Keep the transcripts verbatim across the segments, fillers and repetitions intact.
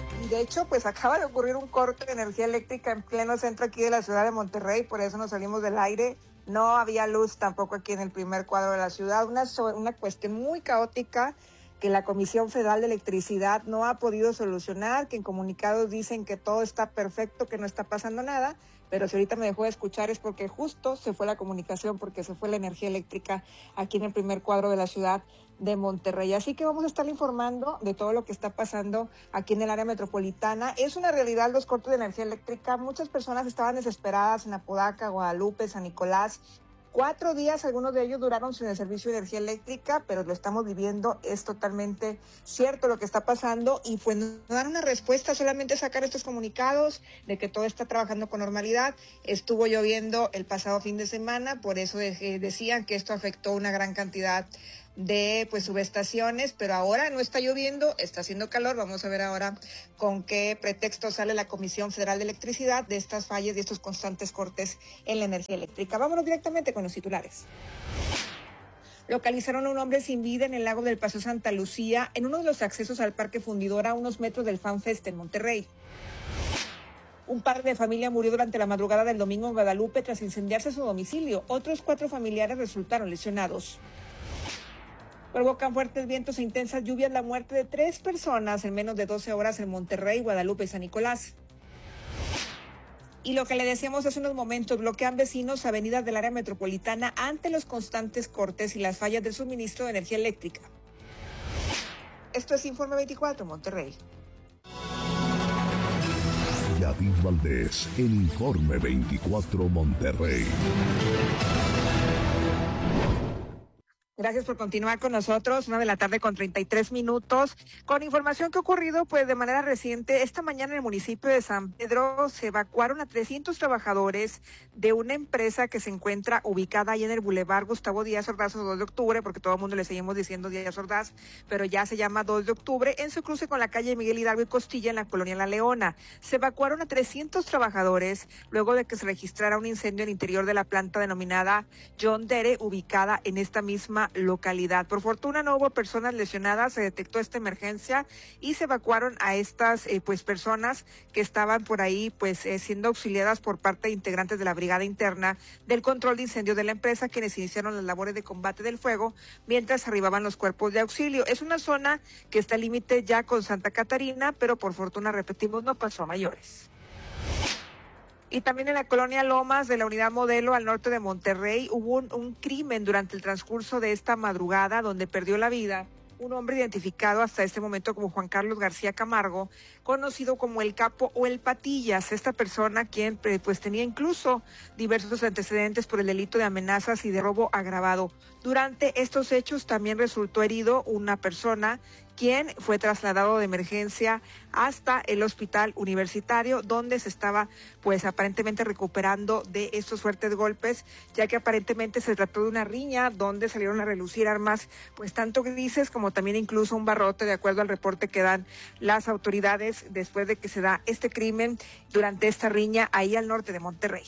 Y de hecho, pues acaba de ocurrir un corte de energía eléctrica en pleno centro aquí de la ciudad de Monterrey, por eso nos salimos del aire. No había luz tampoco aquí en el primer cuadro de la ciudad, una, una cuestión muy caótica que la Comisión Federal de Electricidad no ha podido solucionar, que en comunicados dicen que todo está perfecto, que no está pasando nada, pero si ahorita me dejó de escuchar es porque justo se fue la comunicación, porque se fue la energía eléctrica aquí en el primer cuadro de la ciudad de Monterrey. Así que vamos a estar informando de todo lo que está pasando aquí en el área metropolitana. Es una realidad los cortes de energía eléctrica. Muchas personas estaban desesperadas en Apodaca, Guadalupe, San Nicolás. Cuatro días, algunos de ellos duraron sin el servicio de energía eléctrica, pero lo estamos viviendo, es totalmente cierto lo que está pasando y pues no dan una respuesta, solamente sacar estos comunicados de que todo está trabajando con normalidad. Estuvo lloviendo el pasado fin de semana, por eso de, decían que esto afectó una gran cantidad de pues subestaciones, pero ahora no está lloviendo, está haciendo calor. Vamos a ver ahora con qué pretexto sale la Comisión Federal de Electricidad de estas fallas y estos constantes cortes en la energía eléctrica. Vámonos directamente con los titulares. Localizaron a un hombre sin vida en el lago del Paseo Santa Lucía, en uno de los accesos al Parque Fundidora, a unos metros del FanFest en Monterrey. Un padre de familia murió durante la madrugada del domingo en Guadalupe tras incendiarse su domicilio. Otros cuatro familiares resultaron lesionados. Provocan fuertes vientos e intensas lluvias la muerte de tres personas en menos de doce horas en Monterrey, Guadalupe y San Nicolás. Y lo que le decíamos hace unos momentos, bloquean vecinos avenidas del área metropolitana ante los constantes cortes y las fallas del suministro de energía eléctrica. Esto es Informe veinticuatro, Monterrey. Yadid Valdés, en Informe veinticuatro, Monterrey. Gracias por continuar con nosotros, una de la tarde con treinta y tres minutos, con información que ha ocurrido pues de manera reciente. Esta mañana en el municipio de San Pedro se evacuaron a trescientos trabajadores de una empresa que se encuentra ubicada ahí en el Boulevard Gustavo Díaz Ordaz, dos de octubre, porque todo el mundo le seguimos diciendo Díaz Ordaz, pero ya se llama dos de octubre, en su cruce con la calle Miguel Hidalgo y Costilla en la colonia La Leona. Se evacuaron a trescientos trabajadores luego de que se registrara un incendio en el interior de la planta denominada John Dere, ubicada en esta misma localidad. Por fortuna no hubo personas lesionadas, se detectó esta emergencia y se evacuaron a estas eh, pues personas que estaban por ahí pues eh, siendo auxiliadas por parte de integrantes de la Brigada Interna del Control de Incendios de la empresa, quienes iniciaron las labores de combate del fuego mientras arribaban los cuerpos de auxilio. Es una zona que está al límite ya con Santa Catarina, pero por fortuna, repetimos, no pasó a mayores. Y también en la colonia Lomas de la Unidad Modelo al norte de Monterrey hubo un, un crimen durante el transcurso de esta madrugada donde perdió la vida un hombre identificado hasta este momento como Juan Carlos García Camargo, conocido como el Capo o el Patillas. Esta persona quien pues tenía incluso diversos antecedentes por el delito de amenazas y de robo agravado. Durante estos hechos también resultó herido una persona quien fue trasladado de emergencia hasta el hospital universitario, donde se estaba pues aparentemente recuperando de estos fuertes golpes, ya que aparentemente se trató de una riña donde salieron a relucir armas pues tanto grises como también incluso un barrote, de acuerdo al reporte que dan las autoridades después de que se da este crimen durante esta riña ahí al norte de Monterrey.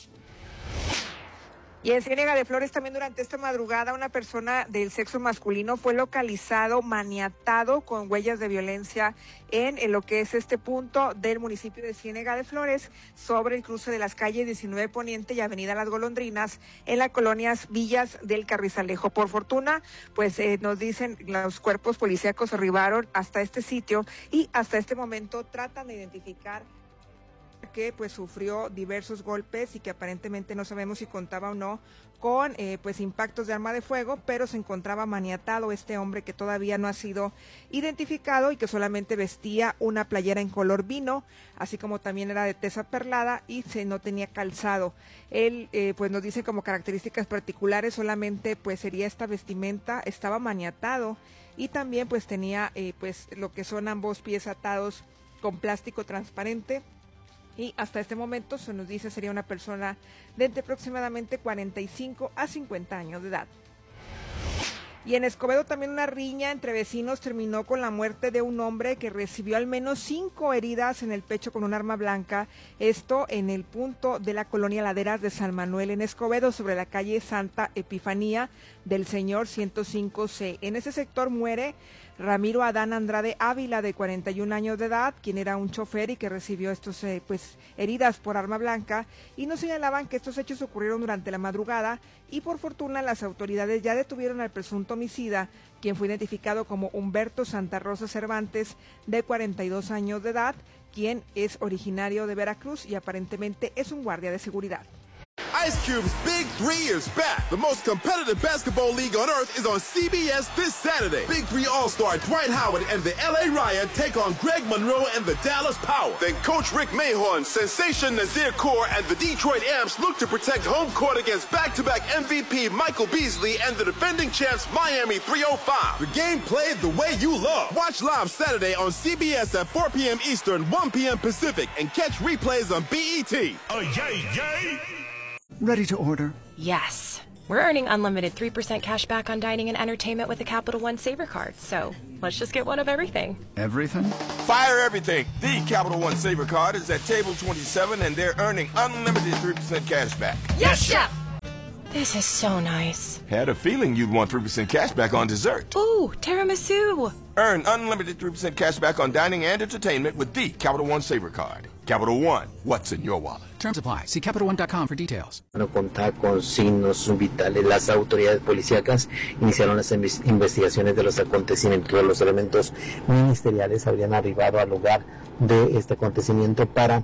Y en Ciénega de Flores también durante esta madrugada una persona del sexo masculino fue localizado maniatado con huellas de violencia en, en lo que es este punto del municipio de Ciénega de Flores, sobre el cruce de las calles diecinueve Poniente y Avenida Las Golondrinas en las colonias Villas del Carrizalejo. Por fortuna, pues eh, nos dicen los cuerpos policíacos arribaron hasta este sitio y hasta este momento tratan de identificar que pues sufrió diversos golpes y que aparentemente no sabemos si contaba o no con eh, pues impactos de arma de fuego, pero se encontraba maniatado este hombre que todavía no ha sido identificado y que solamente vestía una playera en color vino, así como también era de tez perlada y se no tenía calzado. Él eh, pues nos dice como características particulares solamente pues sería esta vestimenta, estaba maniatado y también pues tenía eh, pues lo que son ambos pies atados con plástico transparente. Y hasta este momento se nos dice sería una persona de entre aproximadamente cuarenta y cinco a cincuenta años de edad. Y en Escobedo también una riña entre vecinos terminó con la muerte de un hombre que recibió al menos cinco heridas en el pecho con un arma blanca. Esto en el punto de la colonia Laderas de San Manuel en Escobedo, sobre la calle Santa Epifanía del Señor ciento cinco C. En ese sector muere Ramiro Adán Andrade Ávila, de cuarenta y un años de edad, quien era un chofer y que recibió estos eh, pues heridas por arma blanca, y nos señalaban que estos hechos ocurrieron durante la madrugada y por fortuna las autoridades ya detuvieron al presunto homicida, quien fue identificado como Humberto Santa Rosa Cervantes, de cuarenta y dos años de edad, quien es originario de Veracruz y aparentemente es un guardia de seguridad. Ice Cube's Big Three is back. The most competitive basketball league on earth is on C B S this Saturday. Big Three All-Star Dwight Howard and the L A Riot take on Greg Monroe and the Dallas Power. Then Coach Rick Mahorn, Sensation Nazir Kaur, and the Detroit Amps look to protect home court against back-to-back M V P Michael Beasley and the defending champs Miami three oh five. The game played the way you love. Watch live Saturday on C B S at four p.m. Eastern, one p.m. Pacific, and catch replays on B E T. Oh, yay, yay! Ready to order? Yes. We're earning unlimited three percent cash back on dining and entertainment with the Capital One Saver Card, so let's just get one of everything. Everything? Fire everything. The Capital One Saver Card is at table twenty-seven, and they're earning unlimited three percent cash back. Yes, Chef! This is so nice. Had a feeling you'd want three percent cash back on dessert. Ooh, tiramisu! Earn unlimited three percent cash back on dining and entertainment with the Capital One Saver Card. Capital One, what's in your wallet? Terms apply. See Capital One dot com for details. No contar con signos vitales. Las autoridades policíacas iniciaron las investigaciones de los acontecimientos. Los elementos ministeriales habrían arribado al lugar de este acontecimiento para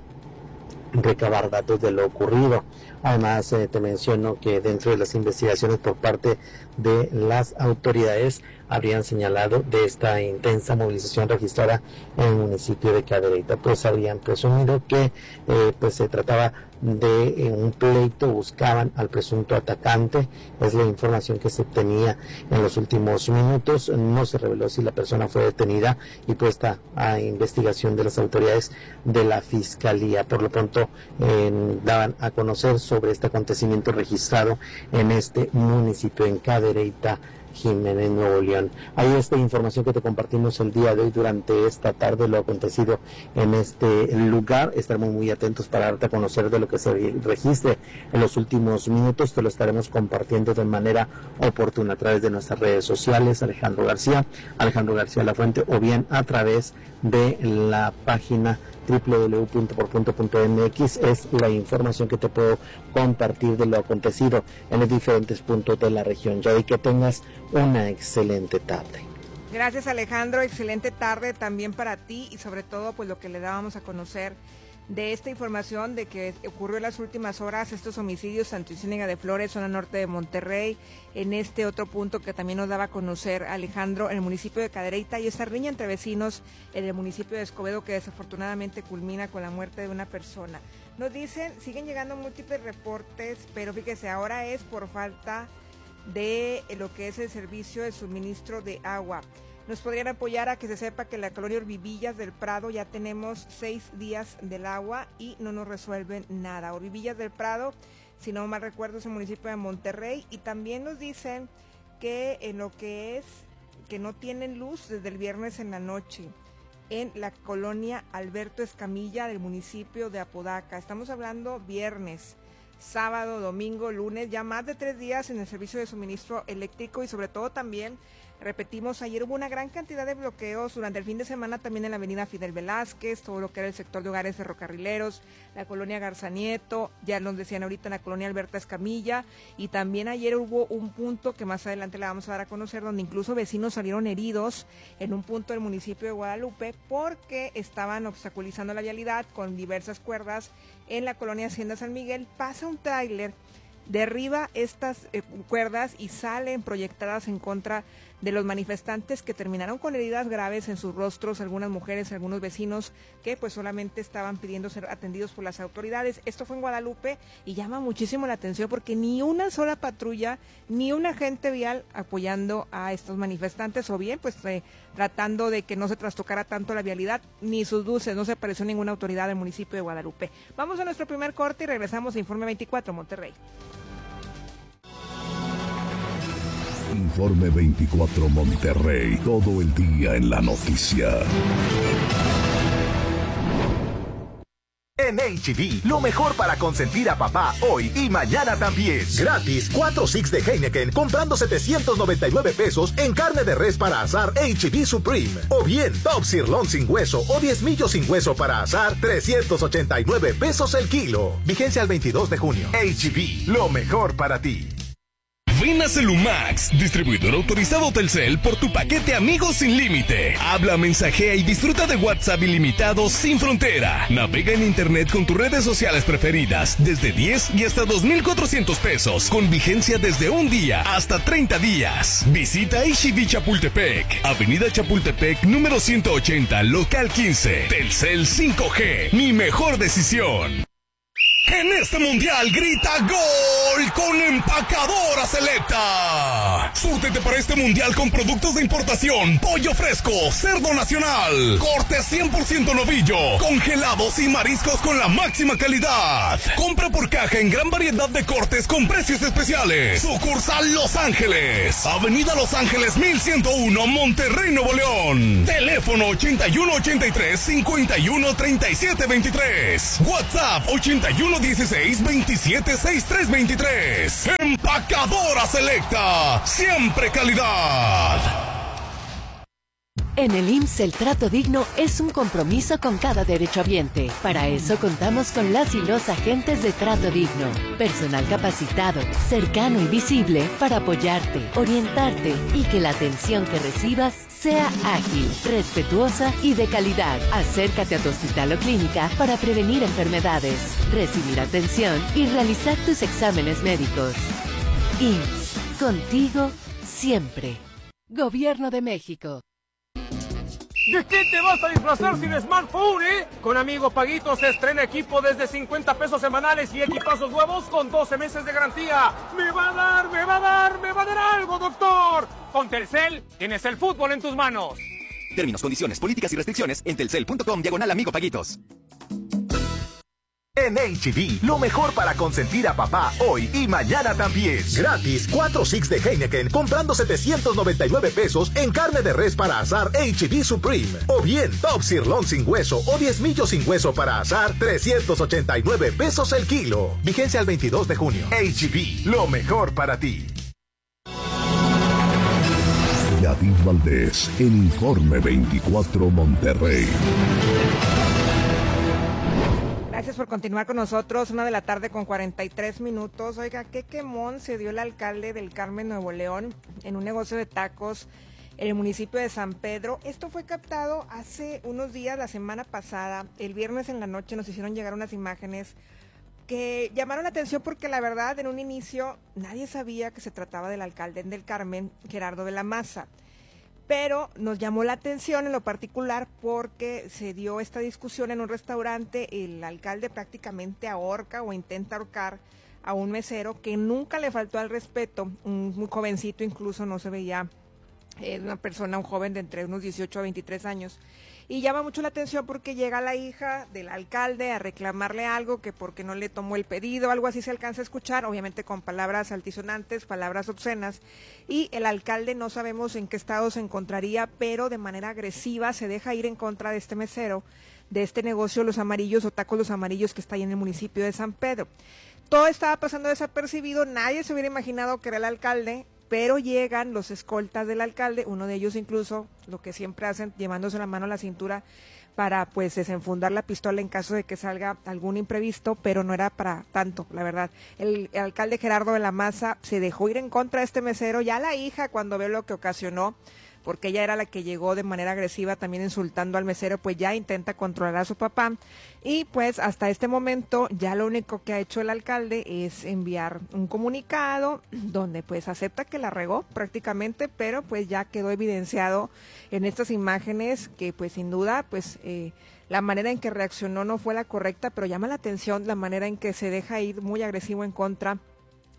recabar datos de lo ocurrido. Además, eh, te menciono que dentro de las investigaciones por parte de las autoridades habrían señalado de esta intensa movilización registrada en el municipio de Cadereyta, pues habrían presumido que eh, pues se trataba de eh, un pleito, buscaban al presunto atacante. Es la información que se tenía en los últimos minutos. No se reveló si la persona fue detenida y puesta a investigación de las autoridades de la Fiscalía. Por lo pronto eh, daban a conocer sobre este acontecimiento registrado en este municipio, en Cadereyta, Jiménez, Nuevo León. Ahí esta información que te compartimos el día de hoy durante esta tarde, lo acontecido en este lugar. Estaremos muy atentos para darte a conocer de lo que se registre en los últimos minutos. Te lo estaremos compartiendo de manera oportuna a través de nuestras redes sociales, Alejandro García, Alejandro García La Fuente, o bien a través de la página doble u doble u doble u punto por punto punto m x. Es la información que te puedo compartir de lo acontecido en los diferentes puntos de la región. Ya y que tengas una excelente tarde. Gracias, Alejandro, excelente tarde también para ti, y sobre todo pues lo que le dábamos a conocer de esta información de que ocurrió en las últimas horas, estos homicidios, Santa Ciénega de Flores, zona norte de Monterrey, en este otro punto que también nos daba a conocer Alejandro, en el municipio de Cadereyta, y esta riña entre vecinos en el municipio de Escobedo, que desafortunadamente culmina con la muerte de una persona. Nos dicen, siguen llegando múltiples reportes, pero fíjese, ahora es por falta de lo que es el servicio de suministro de agua. Nos podrían apoyar a que se sepa que en la colonia Orbivillas del Prado ya tenemos seis días del agua y no nos resuelven nada. Orbivillas del Prado, si no mal recuerdo, es el municipio de Monterrey, y también nos dicen que en lo que es que no tienen luz desde el viernes en la noche en la colonia Alberto Escamilla del municipio de Apodaca. Estamos hablando viernes, sábado, domingo, lunes, ya más de tres días en el servicio de suministro eléctrico, y sobre todo también, repetimos, ayer hubo una gran cantidad de bloqueos durante el fin de semana también en la avenida Fidel Velázquez, todo lo que era el sector de hogares ferrocarrileros, la colonia Garza Nieto, ya nos decían ahorita en la colonia Alberta Escamilla, y también ayer hubo un punto que más adelante le vamos a dar a conocer, donde incluso vecinos salieron heridos en un punto del municipio de Guadalupe porque estaban obstaculizando la vialidad con diversas cuerdas en la colonia Hacienda San Miguel. Pasa un tráiler, derriba estas eh, cuerdas y salen proyectadas en contra de los manifestantes, que terminaron con heridas graves en sus rostros, algunas mujeres, algunos vecinos que pues solamente estaban pidiendo ser atendidos por las autoridades. Esto fue en Guadalupe y llama muchísimo la atención porque ni una sola patrulla, ni un agente vial apoyando a estos manifestantes, o bien pues eh, tratando de que no se trastocara tanto la vialidad, ni sus luces, no se apareció ninguna autoridad del municipio de Guadalupe. Vamos a nuestro primer corte y regresamos a Informe veinticuatro Monterrey. Informe veinticuatro Monterrey, todo el día en la noticia. En H E B, lo mejor para consentir a papá hoy y mañana también. Gratis, cuatro six de Heineken comprando setecientos noventa y nueve pesos en carne de res para asar H E B Supreme. O bien, Top Sirloin sin hueso o diez millos sin hueso para asar, trescientos ochenta y nueve pesos el kilo. Vigencia al veintidós de junio. H E B, lo mejor para ti. Ven a Celumax, distribuidor autorizado Telcel por tu paquete Amigos sin límite. Habla, mensajea y disfruta de WhatsApp ilimitado sin frontera. Navega en internet con tus redes sociales preferidas desde diez y hasta dos mil cuatrocientos pesos, con vigencia desde un día hasta treinta días. Visita H E B Chapultepec, Avenida Chapultepec número ciento ochenta, local quince. Telcel cinco G, mi mejor decisión. En este mundial grita gol con Empacadora Selecta. Súrtete para este mundial con productos de importación, pollo fresco, cerdo nacional, corte cien por ciento novillo, congelados y mariscos con la máxima calidad. Compra por caja en gran variedad de cortes con precios especiales. Sucursal Los Ángeles, Avenida Los Ángeles mil ciento uno, Monterrey, Nuevo León. Teléfono ochenta y uno ochenta y tres, cincuenta y uno treinta y siete veintitrés. WhatsApp ochenta y uno dieciséis, veintisiete sesenta y tres veintitrés. Empacadora Selecta, siempre calidad. En el I M S S el trato digno es un compromiso con cada derechohabiente. Para eso contamos con las y los agentes de trato digno. Personal capacitado, cercano y visible para apoyarte, orientarte y que la atención que recibas sea ágil, respetuosa y de calidad. Acércate a tu hospital o clínica para prevenir enfermedades, recibir atención y realizar tus exámenes médicos. I M S S, contigo siempre. Gobierno de México. ¿De qué te vas a disfrazar sin smartphone, eh? Con Amigo Paguito se estrena equipo desde cincuenta pesos semanales y equipazos nuevos con doce meses de garantía. ¡Me va a dar, me va a dar, me va a dar algo, doctor! Con Telcel tienes el fútbol en tus manos. Términos, condiciones, políticas y restricciones en telcel punto com diagonal Amigo Paguitos. En H E B, lo mejor para consentir a papá hoy y mañana también. Gratis, cuatro six de Heineken comprando setecientos noventa y nueve pesos en carne de res para asar H E B Supreme. O bien, Top Sirloin sin hueso o diez millos sin hueso para asar, trescientos ochenta y nueve pesos el kilo. Vigencia al veintidós de junio. H E B, lo mejor para ti. David Valdés, en Informe veinticuatro Monterrey. Gracias por continuar con nosotros, una de la tarde con cuarenta y tres minutos. Oiga, qué quemón se dio el alcalde del Carmen, Nuevo León, en un negocio de tacos en el municipio de San Pedro. Esto fue captado hace unos días, la semana pasada. El viernes en la noche nos hicieron llegar unas imágenes que llamaron la atención porque la verdad, en un inicio, nadie sabía que se trataba del alcalde del Carmen, Gerardo de la Maza. Pero nos llamó la atención en lo particular porque se dio esta discusión en un restaurante. El alcalde prácticamente ahorca o intenta ahorcar a un mesero que nunca le faltó al respeto, un, un jovencito, incluso no se veía, eh, una persona, un joven de entre unos dieciocho a veintitrés años. Y llama mucho la atención porque llega la hija del alcalde a reclamarle algo, que porque no le tomó el pedido, algo así se alcanza a escuchar, obviamente con palabras altisonantes, palabras obscenas, y el alcalde no sabemos en qué estado se encontraría, pero de manera agresiva se deja ir en contra de este mesero, de este negocio Los Amarillos o Tacos Los Amarillos que está ahí en el municipio de San Pedro. Todo estaba pasando desapercibido, nadie se hubiera imaginado que era el alcalde, pero llegan los escoltas del alcalde, uno de ellos incluso, lo que siempre hacen, llevándose la mano a la cintura para pues desenfundar la pistola en caso de que salga algún imprevisto, pero no era para tanto, la verdad. El, el alcalde Gerardo de la Maza se dejó ir en contra de este mesero, ya la hija cuando ve lo que ocasionó, porque ella era la que llegó de manera agresiva también insultando al mesero, pues ya intenta controlar a su papá. Y pues hasta este momento ya lo único que ha hecho el alcalde es enviar un comunicado donde pues acepta que la regó prácticamente, pero pues ya quedó evidenciado en estas imágenes que pues sin duda pues eh, la manera en que reaccionó no fue la correcta, pero llama la atención la manera en que se deja ir muy agresivo en contra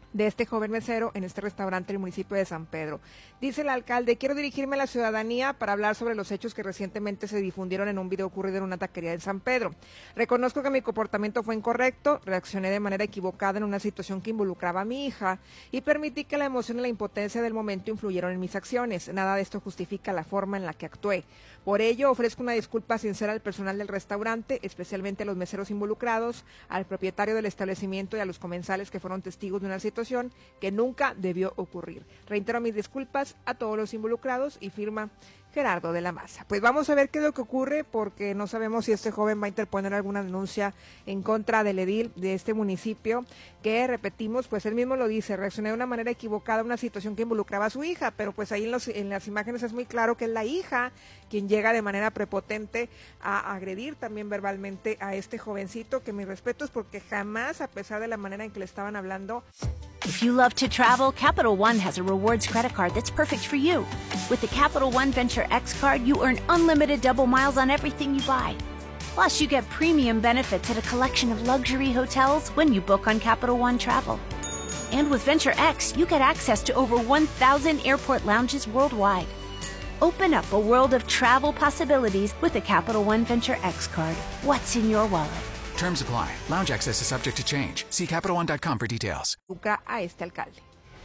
de este joven mesero en este restaurante del municipio de San Pedro. Dice el alcalde: quiero dirigirme a la ciudadanía para hablar sobre los hechos que recientemente se difundieron en un video ocurrido en una taquería en San Pedro. Reconozco que mi comportamiento fue incorrecto, reaccioné de manera equivocada en una situación que involucraba a mi hija y permití que la emoción y la impotencia del momento influyeron en mis acciones. Nada de esto justifica la forma en la que actué. Por ello, ofrezco una disculpa sincera al personal del restaurante, especialmente a los meseros involucrados, al propietario del establecimiento y a los comensales que fueron testigos de una situación que nunca debió ocurrir. Reitero mis disculpas a todos los involucrados, y firma Gerardo de la Maza. Pues vamos a ver qué es lo que ocurre, porque no sabemos si este joven va a interponer alguna denuncia en contra del edil de este municipio, que repetimos, pues él mismo lo dice, reaccioné de una manera equivocada a una situación que involucraba a su hija, pero pues ahí en, los, en las imágenes es muy claro que es la hija quien llega de manera prepotente a agredir también verbalmente a este jovencito, que mis respetos, porque jamás, a pesar de la manera en que le estaban hablando. If you love to travel, Capital One has a rewards credit card that's perfect for you. With the Capital One Venture X card, you earn unlimited double miles on everything you buy. Plus, you get premium benefits at a collection of luxury hotels when you book on Capital One Travel. And with Venture X, you get access to over one thousand airport lounges worldwide. Open up a world of travel possibilities with the Capital One Venture X card. What's in your wallet? Terms apply. Lounge access is subject to change. See Capital One dot com for details. A este alcalde.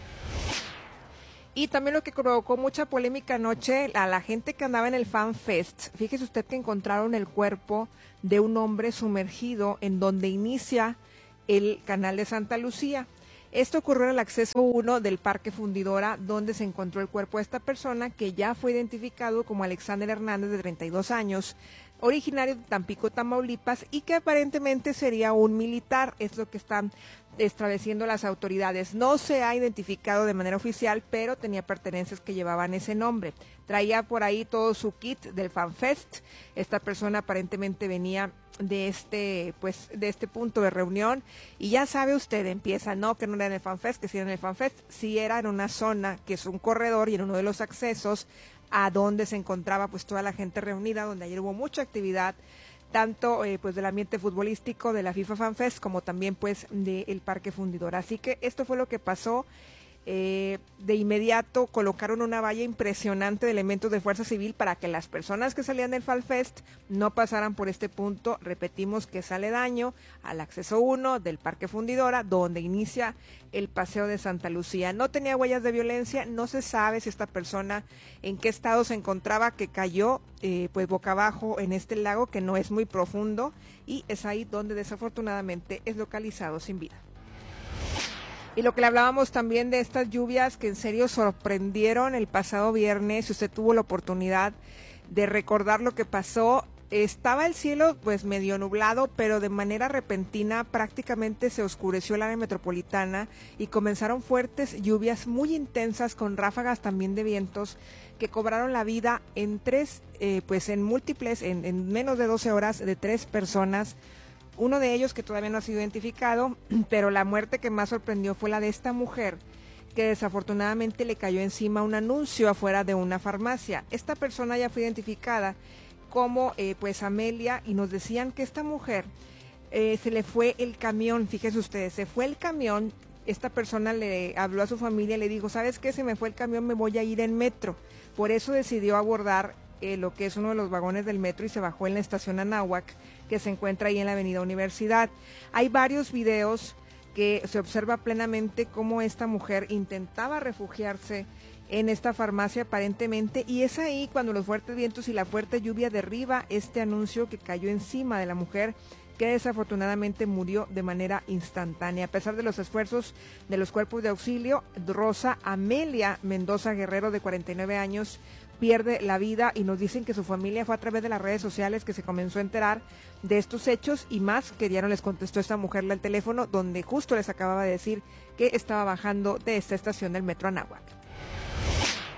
Y también lo que provocó mucha polémica anoche, a la gente que andaba en el Fan Fest. Fíjese usted que encontraron el cuerpo de un hombre sumergido en donde inicia el canal de Santa Lucía. Esto ocurrió en el acceso uno del Parque Fundidora, donde se encontró el cuerpo de esta persona, que ya fue identificado como Alexander Hernández, de treinta y dos años, originario de Tampico, Tamaulipas, y que aparentemente sería un militar. Es lo que están estableciendo las autoridades. No se ha identificado de manera oficial, pero tenía pertenencias que llevaban ese nombre. Traía por ahí todo su kit del FanFest. Esta persona aparentemente venía de este pues de este punto de reunión, y ya sabe usted, empieza, no, que no era en el FanFest, que sí era en el FanFest, sí era en una zona que es un corredor y en uno de los accesos a donde se encontraba pues toda la gente reunida, donde ayer hubo mucha actividad, tanto eh, pues del ambiente futbolístico de la FIFA FanFest, como también pues del Parque Fundidora. Así que esto fue lo que pasó. Eh, de inmediato colocaron una valla impresionante de elementos de Fuerza Civil para que las personas que salían del FanFest no pasaran por este punto. Repetimos que es aledaño al acceso uno del Parque Fundidora, donde inicia el paseo de Santa Lucía. No tenía huellas de violencia, no se sabe si esta persona en qué estado se encontraba, que cayó eh, pues boca abajo en este lago que no es muy profundo, y es ahí donde desafortunadamente es localizado sin vida. Y lo que le hablábamos también de estas lluvias que en serio sorprendieron el pasado viernes, si usted tuvo la oportunidad de recordar lo que pasó, estaba el cielo pues medio nublado, pero de manera repentina prácticamente se oscureció el área metropolitana y comenzaron fuertes lluvias muy intensas con ráfagas también de vientos que cobraron la vida en tres, eh, pues en múltiples, en, en menos de doce horas, de tres personas. Uno de ellos que todavía no ha sido identificado, pero la muerte que más sorprendió fue la de esta mujer, que desafortunadamente le cayó encima un anuncio afuera de una farmacia. Esta persona ya fue identificada como eh, pues Amelia, y nos decían que esta mujer eh, se le fue el camión. Fíjense ustedes, se fue el camión. Esta persona le habló a su familia y le dijo: ¿sabes qué? Se me fue el camión, me voy a ir en metro. Por eso decidió abordar eh, lo que es uno de los vagones del metro y se bajó en la estación Anáhuac, que se encuentra ahí en la avenida Universidad. Hay varios videos que se observa plenamente cómo esta mujer intentaba refugiarse en esta farmacia aparentemente, y es ahí cuando los fuertes vientos y la fuerte lluvia derriba este anuncio que cayó encima de la mujer, que desafortunadamente murió de manera instantánea. A pesar de los esfuerzos de los cuerpos de auxilio, Rosa Amelia Mendoza Guerrero, de cuarenta y nueve años, pierde la vida, y nos dicen que su familia fue a través de las redes sociales que se comenzó a enterar de estos hechos, y más que dieron, les contestó esta mujer al teléfono, donde justo les acababa de decir que estaba bajando de esta estación del metro Anáhuac.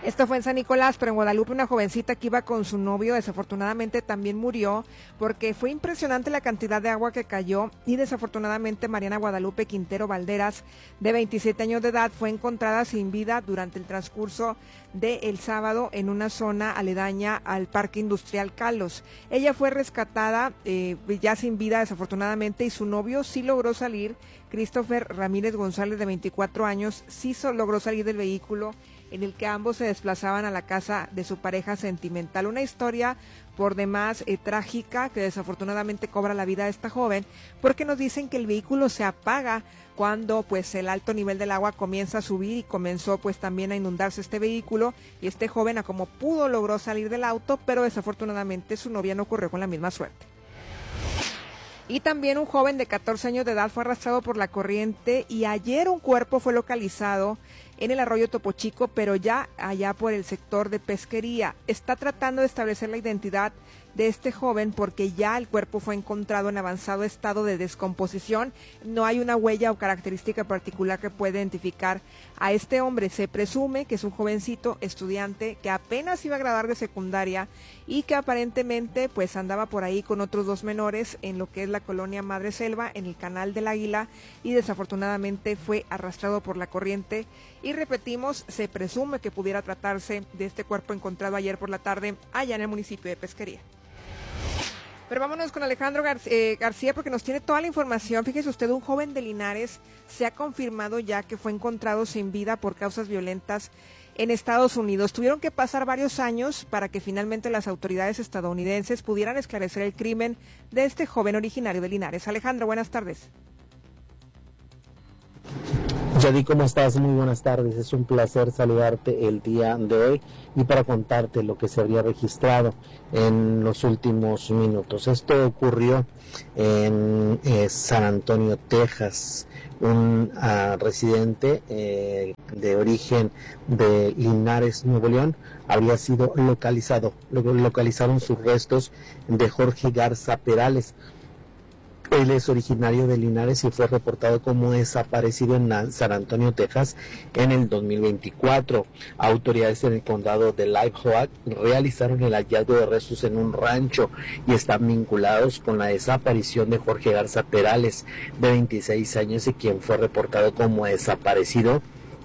Esto fue en San Nicolás, pero en Guadalupe una jovencita que iba con su novio desafortunadamente también murió porque fue impresionante la cantidad de agua que cayó y desafortunadamente Mariana Guadalupe Quintero Valderas, de veintisiete años de edad, fue encontrada sin vida durante el transcurso del sábado en una zona aledaña al Parque Industrial Calos. Ella fue rescatada eh, ya sin vida desafortunadamente y su novio sí logró salir. Christopher Ramírez González, de veinticuatro años, sí logró salir del vehículo en el que ambos se desplazaban a la casa de su pareja sentimental. Una historia por demás eh, trágica que desafortunadamente cobra la vida de esta joven, porque nos dicen que el vehículo se apaga cuando pues el alto nivel del agua comienza a subir y comenzó pues también a inundarse este vehículo, y este joven a como pudo logró salir del auto, pero desafortunadamente su novia no corrió con la misma suerte. Y también un joven de catorce años de edad fue arrastrado por la corriente y ayer un cuerpo fue localizado en el arroyo Topo Chico, pero ya allá por el sector de pesquería. Está tratando de establecer la identidad de este joven porque ya el cuerpo fue encontrado en avanzado estado de descomposición. No hay una huella o característica particular que pueda identificar a este hombre. Se presume que es un jovencito estudiante que apenas iba a graduar de secundaria y que aparentemente pues andaba por ahí con otros dos menores en lo que es la colonia Madre Selva, en el Canal del Águila, y desafortunadamente fue arrastrado por la corriente. Y repetimos, se presume que pudiera tratarse de este cuerpo encontrado ayer por la tarde allá en el municipio de Pesquería. Pero vámonos con Alejandro Gar- eh, García porque nos tiene toda la información. Fíjese usted, un joven de Linares se ha confirmado ya que fue encontrado sin vida por causas violentas en Estados Unidos. Tuvieron que pasar varios años para que finalmente las autoridades estadounidenses pudieran esclarecer el crimen de este joven originario de Linares. Alejandro, buenas tardes. Yadi, ¿cómo estás? Muy buenas tardes. Es un placer saludarte el día de hoy y para contarte lo que se habría registrado en los últimos minutos. Esto ocurrió en eh, San Antonio, Texas. Un uh, residente eh, de origen de Linares, Nuevo León, habría sido localizado. Luego localizaron sus restos de Jorge Garza Perales. Él es originario de Linares y fue reportado como desaparecido en San Antonio, Texas, en el dos mil veinticuatro. Autoridades en el condado de Lifehoak realizaron el hallazgo de restos en un rancho y están vinculados con la desaparición de Jorge Garza Perales, de veintiséis años, y quien fue reportado como desaparecido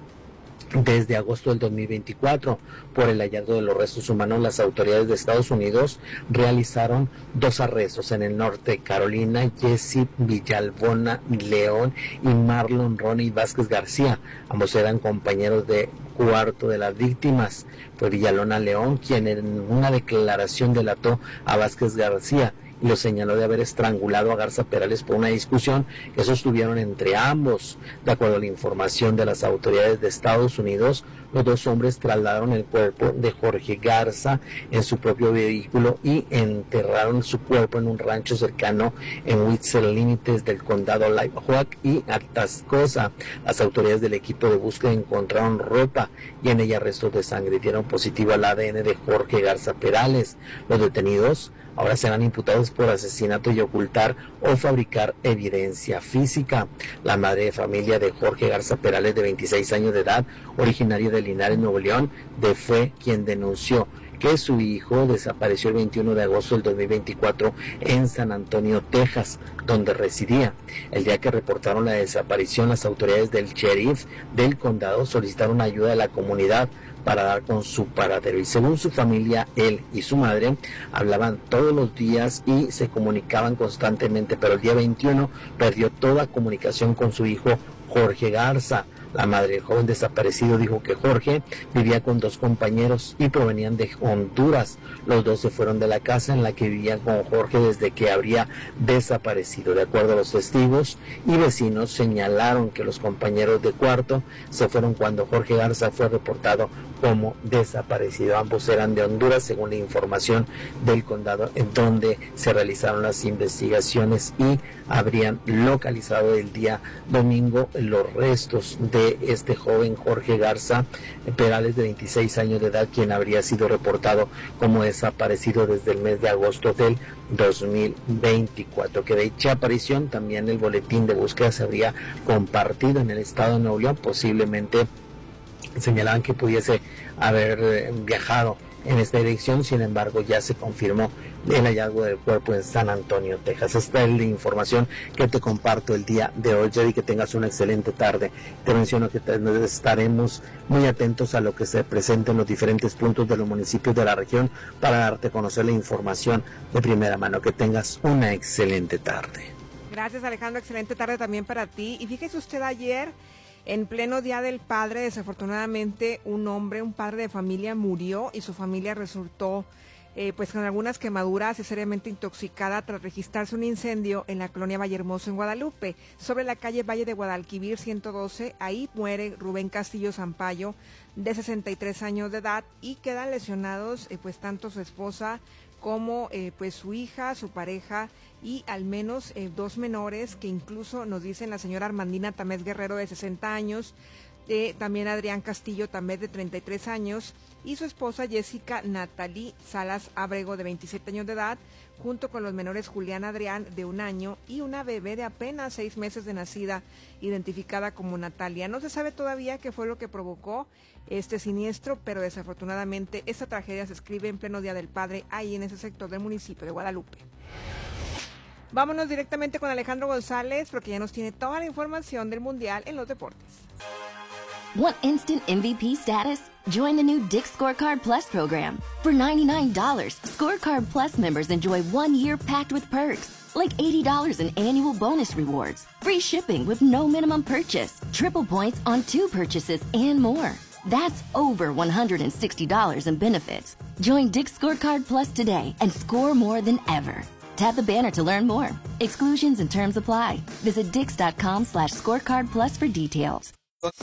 desde agosto del dos mil veinticuatro. Por el hallazgo de los restos humanos, las autoridades de Estados Unidos realizaron dos arrestos en el norte de Carolina: Jesse Villalbona León y Marlon Ronnie Vázquez García. Ambos eran compañeros de cuarto de las víctimas. Fue Villalona León quien en una declaración delató a Vázquez García y lo señaló de haber estrangulado a Garza Perales por una discusión que sostuvieron entre ambos. De acuerdo a la información de las autoridades de Estados Unidos, los dos hombres trasladaron el cuerpo de Jorge Garza en su propio vehículo y enterraron su cuerpo en un rancho cercano en Whistler, límites del condado Lifehoak y Atascosa. Las autoridades del equipo de búsqueda encontraron ropa y en ella restos de sangre. Dieron positivo al A D N de Jorge Garza Perales. Los detenidos ahora serán imputados por asesinato y ocultar o fabricar evidencia física. La madre de familia de Jorge Garza Perales, de veintiséis años de edad, originario de Linares, Nuevo León, de fue quien denunció que su hijo desapareció el veintiuno de agosto del dos mil veinticuatro en San Antonio, Texas, donde residía. El día que reportaron la desaparición, las autoridades del sheriff del condado solicitaron ayuda de la comunidad para dar con su paradero, y según su familia, él y su madre hablaban todos los días y se comunicaban constantemente, pero el día veintiuno perdió toda comunicación con su hijo Jorge Garza. La madre del joven desaparecido dijo que Jorge vivía con dos compañeros y provenían de Honduras. Los dos se fueron de la casa en la que vivían con Jorge desde que habría desaparecido. De acuerdo a los testigos y vecinos, señalaron que los compañeros de cuarto se fueron cuando Jorge Garza fue reportado como desaparecido. Ambos eran de Honduras, según la información del condado en donde se realizaron las investigaciones, y habrían localizado el día domingo los restos de este joven Jorge Garza Perales, de veintiséis años de edad, quien habría sido reportado como desaparecido desde el mes de agosto del dos mil veinticuatro. Que de dicha aparición también el boletín de búsqueda se habría compartido en el estado de Nuevo León, posiblemente señalaban que pudiese haber viajado en esta dirección. Sin embargo, ya se confirmó el hallazgo del cuerpo en San Antonio, Texas. Esta es la información que te comparto el día de hoy, Jerry. Que tengas una excelente tarde. Te menciono que te, estaremos muy atentos a lo que se presente en los diferentes puntos de los municipios de la región para darte a conocer la información de primera mano. Que tengas una excelente tarde. Gracias, Alejandro. Excelente tarde también para ti. Y fíjese usted, ayer, en pleno Día del Padre, desafortunadamente un hombre, un padre de familia murió y su familia resultó eh, pues con algunas quemaduras y seriamente intoxicada tras registrarse un incendio en la colonia Vallehermoso en Guadalupe, sobre la calle Valle de Guadalquivir ciento doce. Ahí muere Rubén Castillo Zampayo, de sesenta y tres años de edad, y quedan lesionados eh, pues tanto su esposa como eh, pues su hija, su pareja y al menos eh, dos menores, que incluso nos dicen la señora Armandina Tamés Guerrero, de sesenta años, eh, también Adrián Castillo Tamés, de treinta y tres años, y su esposa Jessica Natalí Salas Abrego, de veintisiete años de edad, junto con los menores Julián Adrián, de un año, y una bebé de apenas seis meses de nacida, identificada como Natalia. No se sabe todavía qué fue lo que provocó este siniestro, pero desafortunadamente esta tragedia se escribe en pleno Día del Padre, ahí en ese sector del municipio de Guadalupe. Vámonos directamente con Alejandro González, porque ya nos tiene toda la información del Mundial en los deportes. Want instant M V P status? Join the new Dick's Scorecard Plus program. For ninety-nine dollars, Scorecard Plus members enjoy one year packed with perks, like eighty dollars in annual bonus rewards, free shipping with no minimum purchase, triple points on two purchases, and more. That's over one hundred sixty dollars in benefits. Join Dick's Scorecard Plus today and score more than ever. Tap the banner to learn more. Exclusions and terms apply. Visit dix.com slash scorecard plus for details.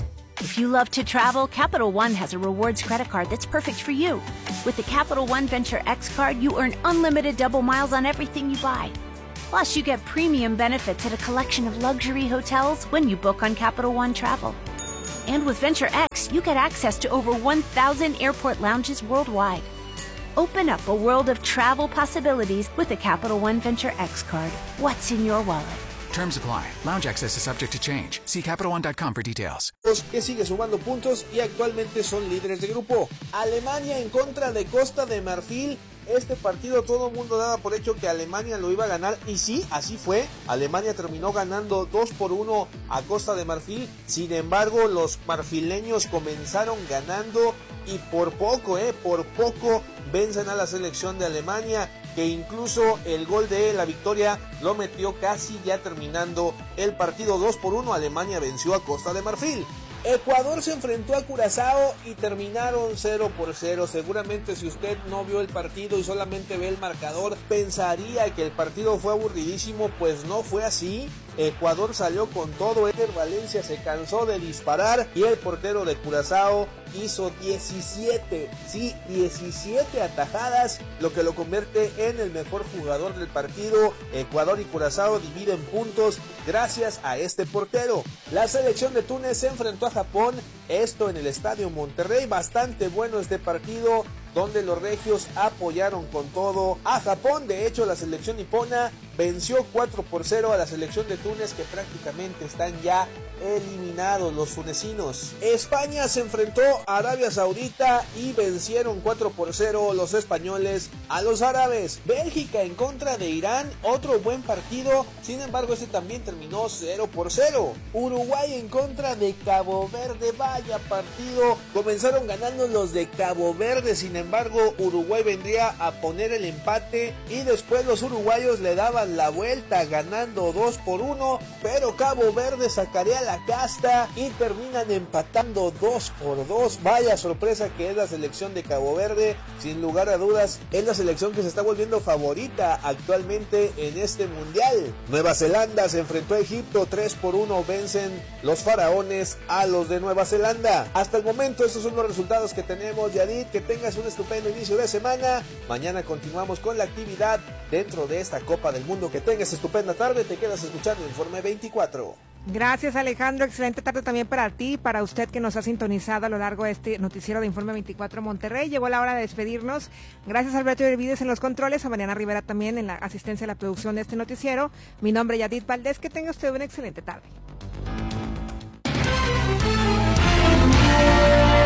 If you love to travel, Capital One has a rewards credit card that's perfect for you. With the Capital One Venture X card, you earn unlimited double miles on everything you buy. Plus, you get premium benefits at a collection of luxury hotels when you book on Capital One Travel. And with Venture X, you get access to over one thousand airport lounges worldwide. Open up a world of travel possibilities with the Capital One Venture X card. What's in your wallet? Terms apply. Lounge access is subject to change. See Capital One dot com for details. Que sigue sumando puntos y actualmente son líderes de grupo. Alemania en contra de Costa de Marfil. Este partido todo el mundo daba por hecho que Alemania lo iba a ganar, y sí, así fue. Alemania terminó ganando dos por uno a Costa de Marfil. Sin embargo, los marfileños comenzaron ganando y por poco, eh, por poco vencen a la selección de Alemania, que incluso el gol de la victoria lo metió casi ya terminando el partido. Dos por uno, Alemania venció a Costa de Marfil. Ecuador se enfrentó a Curazao y terminaron cero por cero. Seguramente si usted no vio el partido y solamente ve el marcador, pensaría que el partido fue aburridísimo, pues no fue así. Ecuador salió con todo. Eder Valencia se cansó de disparar y el portero de Curazao hizo diecisiete, sí, diecisiete atajadas, lo que lo convierte en el mejor jugador del partido. Ecuador y Curazao dividen puntos gracias a este portero. La selección de Túnez se enfrentó a Japón, esto en el Estadio Monterrey. Bastante bueno este partido, donde los regios apoyaron con todo a Japón. De hecho, la selección nipona venció cuatro por cero a la selección de Túnez, que prácticamente están ya eliminados los tunecinos. España se enfrentó a Arabia Saudita y vencieron cuatro por cero los españoles a los árabes. Bélgica en contra de Irán, otro buen partido, sin embargo este también terminó cero por cero. Uruguay en contra de Cabo Verde, vaya partido, comenzaron ganando los de Cabo Verde, sin embargo Uruguay vendría a poner el empate y después los uruguayos le daban la vuelta ganando dos por uno, pero Cabo Verde sacaría la casta y terminan empatando dos por dos. Vaya sorpresa que es la selección de Cabo Verde, sin lugar a dudas es la selección que se está volviendo favorita actualmente en este mundial. Nueva Zelanda se enfrentó a Egipto, tres por uno vencen los faraones a los de Nueva Zelanda. Hasta el momento estos son los resultados que tenemos. Yadid, que tengas un estupendo inicio de semana. Mañana continuamos con la actividad dentro de esta Copa del Mundo. Que tengas estupenda tarde, te quedas escuchando Informe veinticuatro. Gracias, Alejandro, excelente tarde también para ti, para usted que nos ha sintonizado a lo largo de este noticiero de Informe veinticuatro Monterrey. Llegó la hora de despedirnos. Gracias a Alberto Hervides en los controles, a Mariana Rivera también en la asistencia a la producción de este noticiero. Mi nombre es Yadid Valdés, que tenga usted una excelente tarde.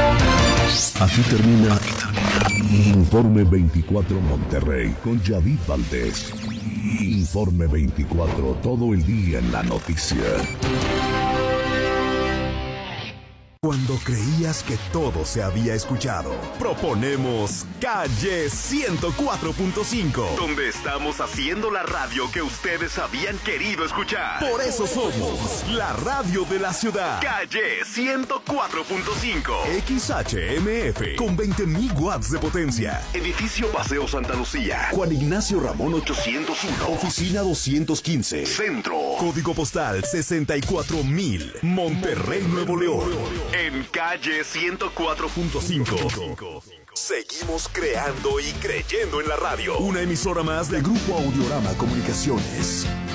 Aquí termina Informe veinticuatro Monterrey con David Valdés. Informe veinticuatro, todo el día en la noticia. Cuando creías que todo se había escuchado, proponemos Calle ciento cuatro punto cinco, donde estamos haciendo la radio que ustedes habían querido escuchar. Por eso somos la radio de la ciudad. Calle ciento cuatro punto cinco, X H M F, con veinte mil watts de potencia. Edificio Paseo Santa Lucía, Juan Ignacio Ramón ochocientos uno, Oficina doscientos quince, Centro. Código postal sesenta y cuatro mil, Monterrey, Nuevo León. En Calle ciento cuatro punto cinco. Seguimos creando y creyendo en la radio. Una emisora más de Grupo Audiorama Comunicaciones.